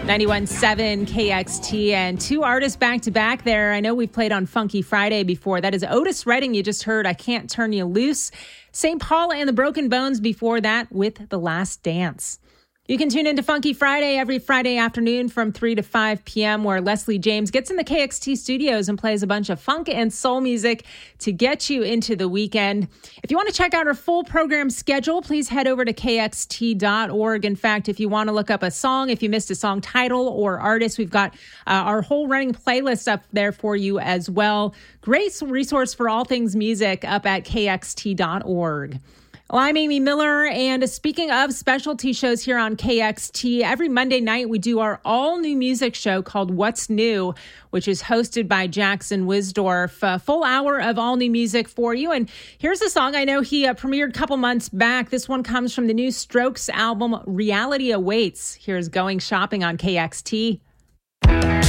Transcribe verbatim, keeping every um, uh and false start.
ninety-one point seven K X T, and two artists back to back there. I know we've played on Funky Friday before. That is Otis Redding. You just heard I Can't Turn You Loose. Saint Paul and the Broken Bones before that with The Last Dance. You can tune into Funky Friday every Friday afternoon from three to five p.m. where Leslie James gets in the K X T studios and plays a bunch of funk and soul music to get you into the weekend. If you want to check out our full program schedule, please head over to K X T dot org. In fact, if you want to look up a song, if you missed a song title or artist, we've got uh, our whole running playlist up there for you as well. Great resource for all things music up at K X T dot org. Well, I'm Amy Miller, and speaking of specialty shows here on K X T, every Monday night we do our all-new music show called What's New, which is hosted by Jackson Wisdorf. A full hour of all-new music for you, and here's a song I know he uh, premiered a couple months back. This one comes from the new Strokes album, Reality Awaits. Here's Going Shopping on K X T.